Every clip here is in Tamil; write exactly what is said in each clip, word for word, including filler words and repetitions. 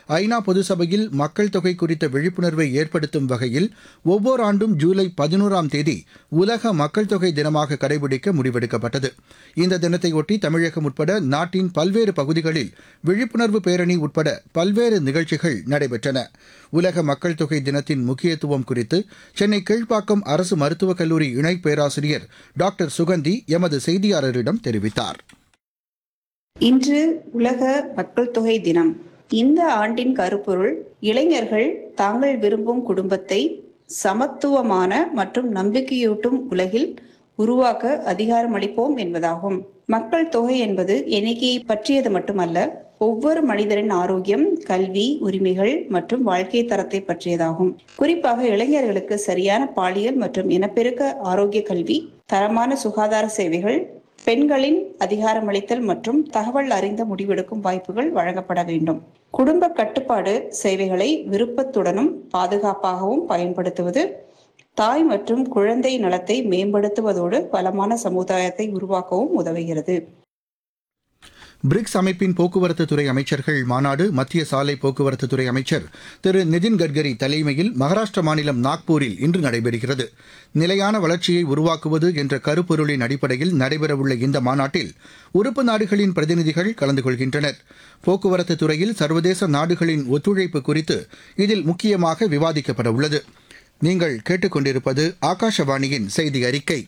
ஐநா பொதுசபையில் மக்கள் தொகை குறித்த விழிப்புணர்வை ஏற்படுத்தும் வகையில் ஒவ்வொரு ஆண்டும் ஜூலை பதினோராம் தேதி உலக மக்கள் தொகை தினமாக கடைபிடிக்க முடிவெடுக்கப்பட்டது. இந்த தினத்தையொட்டி தமிழகம் உட்பட நாட்டின் பல்வேறு பகுதிகளில் விழிப்புணர்வு பேரணி உட்பட பல்வேறு நிகழ்ச்சிகள் நடைபெற்றன. உலக மக்கள் தொகை தினத்தின் முக்கியத்துவம் குறித்து சென்னை கீழ்ப்பாக்கம் அரசு மருத்துவக் கல்லூரி இணை பேராசிரியர் டாக்டர் சுகந்தி எமது செய்தியாளரிடம் தெரிவித்தார். இன்று உலக மக்கள் தொகை தினம். இந்த ஆண்டின் கருப்பொருள் இளைஞர்கள் தாங்கள் விரும்பும் குடும்பத்தை சமத்துவமான மற்றும் நம்பிக்கையூட்டும் உலகில் உருவாக்க அதிகாரமளிப்போம் என்பதாகும். மக்கள் தொகை என்பது எண்ணிக்கையை பற்றியது மட்டுமல்ல, ஒவ்வொரு மனிதரின் ஆரோக்கியம், கல்வி, உரிமைகள் மற்றும் வாழ்க்கை தரத்தை பற்றியதாகும். குறிப்பாக இளைஞர்களுக்கு சரியான பாலியல் மற்றும் இனப்பெருக்க ஆரோக்கிய கல்வி, தரமான சுகாதார சேவைகள், பெண்களின் அதிகாரமளித்தல் மற்றும் தகவல் அறிந்த முடிவெடுக்கும் வாய்ப்புகள் வழங்கப்பட வேண்டும். குடும்ப கட்டுப்பாடு சேவைகளை விருப்பத்துடனும் பாதுகாப்பாகவும் பயன்படுத்துவது தாய் மற்றும் குழந்தை நலத்தை மேம்படுத்துவதோடு வளமான சமுதாயத்தை உருவாக்கவும் உதவுகிறது. பிரிக்ஸ் அமைப்பின் போக்குவரத்து துறை அமைச்சர்கள் மாநாடு மத்திய சாலை போக்குவரத்து துறை அமைச்சர் திரு நிதின் கட்கரி தலைமையில் மகாராஷ்டிர மாநிலம் நாக்பூரில் இன்று நடைபெறுகிறது. நிலையான வளர்ச்சியை உருவாக்குவது என்ற கருப்பொருளின் அடிப்படையில் நடைபெறவுள்ள இந்த மாநாட்டில் உறுப்பு நாடுகளின் பிரதிநிதிகள் கலந்து கொள்கின்றனர். போக்குவரத்து துறையில் சர்வதேச நாடுகளின் ஒத்துழைப்பு குறித்து இதில் முக்கியமாக விவாதிக்கப்பட உள்ளது. நீங்கள் கேட்டுக்கொண்டிருப்பது ஆகாஷவாணியின் செய்தி அறிக்கை.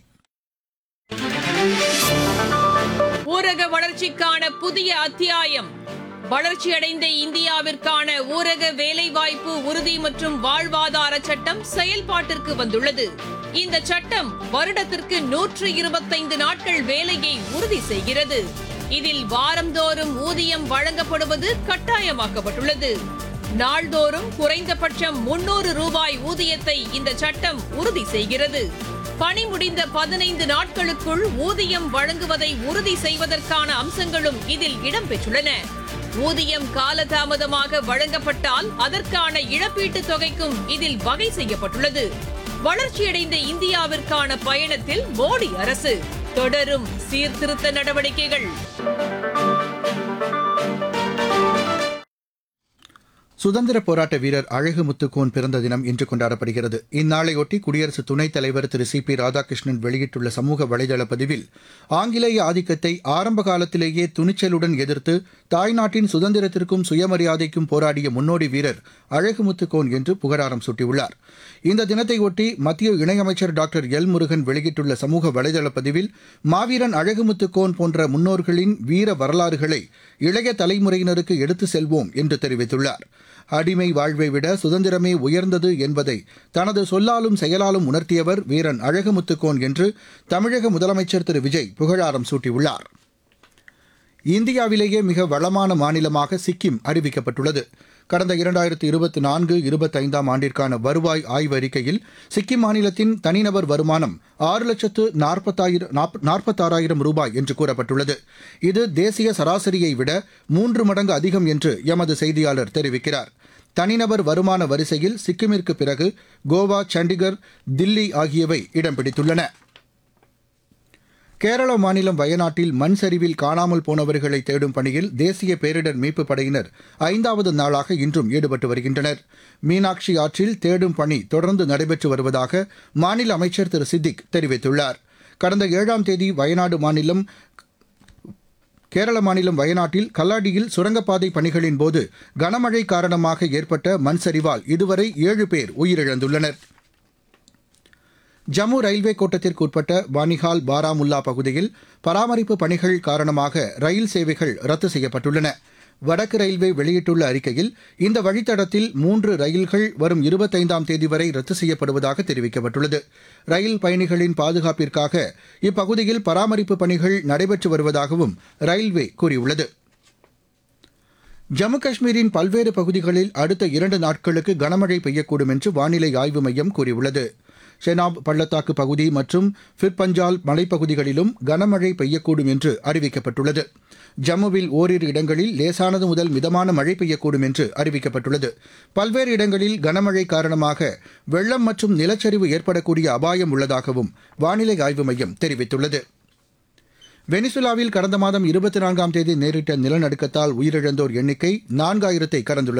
ஊரக வளர்ச்சிக்கான புதிய அத்தியாயம். வளர்ச்சியடைந்த இந்தியாவிற்கான ஊரக வேலைவாய்ப்பு உறுதி மற்றும் வாழ்வாதார சட்டம் செயல்பாட்டிற்கு வந்துள்ளது. இந்த சட்டம் வருடத்திற்கு நூற்று இருபத்தைந்து நாட்கள் வேலையை உறுதி செய்கிறது. இதில் வாரந்தோறும் ஊதியம் வழங்கப்படுவது கட்டாயமாக்கப்பட்டுள்ளது. நாள்தோறும் குறைந்தபட்சம் முன்னூறு ரூபாய் ஊதியத்தை இந்த சட்டம் உறுதி செய்கிறது. பணி முடிந்த பதினைந்து நாட்களுக்குள் ஊதியம் வழங்குவதை உறுதி செய்வதற்கான அம்சங்களும் இதில் இடம்பெற்றுள்ளன. ஊதியம் காலதாமதமாக வழங்கப்பட்டால் அதற்கான இழப்பீட்டுத் தொகைக்கும் இதில் வகை செய்யப்பட்டுள்ளது. வளர்ச்சியடைந்த இந்தியாவிற்கான பயணத்தில் மோடி அரசு தொடரும் சீர்திருத்த நடவடிக்கைகள். சுதந்திர போராட்ட வீரர் அழகு முத்துக்கோன் பிறந்த தினம் இன்று கொண்டாடப்படுகிறது. இந்நாளையொட்டி குடியரசு துணைத் தலைவர் திரு சி பி ராதாகிருஷ்ணன் வெளியிட்டுள்ள சமூக வலைதள பதிவில் ஆங்கிலேய ஆதிக்கத்தை ஆரம்ப காலத்திலேயே துணிச்சலுடன் எதிர்த்து தாய்நாட்டின் சுதந்திரத்திற்கும் சுயமரியாதைக்கும் போராடிய முன்னோடி வீரர் அழகு முத்துக்கோன் என்று புகழாரம் சூட்டியுள்ளார். இந்த தினத்தையொட்டி மத்திய இணையமைச்சர் டாக்டர் எல் முருகன் வெளியிட்டுள்ள சமூக வலைதள பதிவில் மாவீரன் அழகு முத்துக்கோன் போன்ற முன்னோர்களின் வீர வரலாறுகளை இளைய தலைமுறையினருக்கு எடுத்து செல்வோம் என்று தெரிவித்துள்ளார். அடிமை வாழ்வை விட சுதந்திரமே உயர்ந்தது என்பதை தனது சொல்லாலும் செயலாலும் உணர்த்தியவர் வீரன் அழகு முத்துக்கோன் என்று தமிழக முதலமைச்சர் திரு விஜய் புகழாரம் சூட்டியுள்ளார். இந்தியாவிலேயே மிக வளமான மாநிலமாக சிக்கிம் அறிவிக்கப்பட்டுள்ளது. கடந்த இரண்டாயிரத்து இருபத்தி நான்கு இருபத்தைந்தாம் ஆண்டிற்கான வருவாய் ஆய்வு அறிக்கையில் சிக்கிம் மாநிலத்தின் தனிநபர் வருமானம் ஆறு லட்சத்து நாற்பத்தாறாயிரம் ரூபாய் என்று கூறப்பட்டுள்ளது. இது தேசிய சராசரியை விட மூன்று மடங்கு அதிகம் என்று எமது செய்தியாளர் தெரிவிக்கிறார். தனிநபர் வருமான வரிசையில் சிக்கிமிற்கு பிறகு கோவா, சண்டிகர், தில்லி ஆகியவை இடம் பிடித்துள்ளன. கேரள மாநிலம் வயநாட்டில் மண் சரிவில் காணாமல் போனவர்களை தேடும் பணியில் தேசிய பேரிடர் மீட்புப் படையினர் ஐந்தாவது நாளாக இன்றும் ஈடுபட்டு வருகின்றனர். மீனாட்சி ஆற்றில் தேடும் பணி தொடர்ந்து நடைபெற்று வருவதாக மாநில அமைச்சர் திரு சித்திக் தெரிவித்துள்ளார். கடந்த ஏழாம் தேதி வயநாடு மாநிலம் கேரள மாநிலம் வயநாட்டில் கல்லாடியில் சுரங்கப்பாதை பணிகளின் போது கனமழை காரணமாக ஏற்பட்ட மண் சரிவால் இதுவரை ஏழு பேர் உயிரிழந்துள்ளனர். ஜம்மு ரயில்வே கோட்டத்திற்கு உட்பட்ட பானிஹால், பாராமுல்லா பகுதியில் பராமரிப்பு பணிகள் காரணமாக ரயில் சேவைகள் ரத்து செய்யப்பட்டுள்ளன. வடக்கு ரயில்வே வெளியிட்டுள்ள அறிக்கையில் இந்த வழித்தடத்தில் மூன்று ரயில்கள் வரும் இருபத்தைந்தாம் தேதி வரை ரத்து செய்யப்படுவதாக தெரிவிக்கப்பட்டுள்ளது. ரயில் பயணிகளின் பாதுகாப்பிற்காக இப்பகுதியில் பராமரிப்பு பணிகள் நடைபெற்று வருவதாகவும் ரயில்வே கூறியுள்ளது. ஜம்மு காஷ்மீரின் பல்வேறு பகுதிகளில் அடுத்த இரண்டு நாட்களுக்கு கனமழை பெய்யக்கூடும் என்று வானிலை ஆய்வு மையம் கூறியுள்ளது. ஷெனாப் பள்ளத்தாக்கு பகுதி மற்றும் ஃபிர்பஞ்சால் மலைப்பகுதிகளிலும் கனமழை பெய்யக்கூடும் என்று அறிவிக்கப்பட்டுள்ளது. ஜம்முவில் ஓரிரு இடங்களில் லேசானது முதல் மிதமான மழை பெய்யக்கூடும் என்று அறிவிக்கப்பட்டுள்ளது. பல்வேறு இடங்களில் கனமழை காரணமாக வெள்ளம் மற்றும் நிலச்சரிவு ஏற்படக்கூடிய அபாயம் உள்ளதாகவும் வானிலை ஆய்வு மையம் தெரிவித்துள்ளது. வெனிசுலாவில் கடந்த மாதம் இருபத்தி நான்காம் தேதி நேரிட்ட நிலநடுக்கத்தால் உயிரிழந்தோர் எண்ணிக்கை நான்காயிரத்தை கடந்துள்ளது.